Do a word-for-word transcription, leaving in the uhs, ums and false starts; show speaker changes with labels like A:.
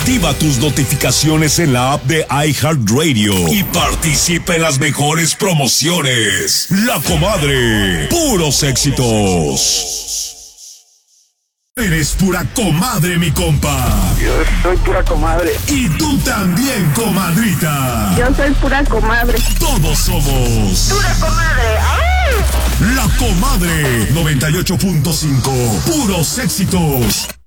A: Activa tus notificaciones en la app de iHeartRadio y participa en las mejores promociones. La Comadre, puros éxitos. Eres pura comadre, mi compa.
B: Yo soy pura comadre.
A: Y tú también, comadrita.
B: Yo soy pura comadre.
A: Todos somos
B: Pura comadre. ¡Ay!
A: La Comadre noventa y ocho punto cinco. Puros éxitos.